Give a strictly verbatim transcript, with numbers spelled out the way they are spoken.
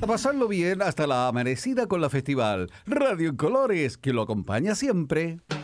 A pasarlo bien hasta la amanecida con la festival. Radio en Colores, que lo acompaña siempre.